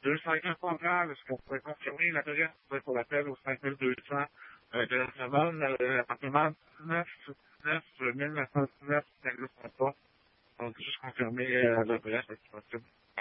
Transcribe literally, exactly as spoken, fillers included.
deux cinq un pas grave, est-ce qu'on pourrait confirmer l'adresse pour l'appel au cinq mille deux cents euh, de la Savane, euh, l'appartement neuf mille neuf cent neuf, Saint-Louis-Saint-Paul. Donc, juste confirmer euh, l'adresse, si possible.